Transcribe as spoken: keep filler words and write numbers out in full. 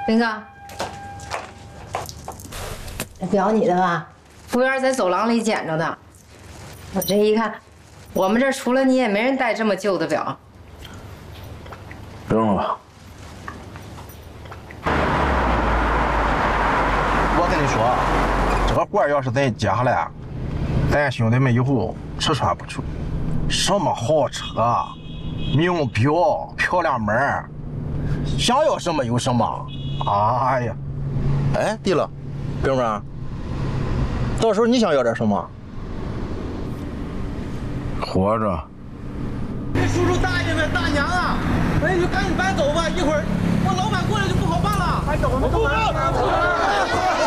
林哥，这表你的吧？服务员在走廊里捡着的。我这一看，我们这儿除了你也没人戴这么旧的表。 不用了。 我跟你说，这个活要是咱接下来，咱兄弟们以后吃穿不愁，什么豪车、名表、漂亮门，想要什么有什么。哎呀， 哎，对了，哥们儿，到时候你想要点什么？ 活着。 叔叔大爷们、大娘啊，哎，就赶紧搬走吧，一会儿我老板过来就不好办了。搬走，我们走。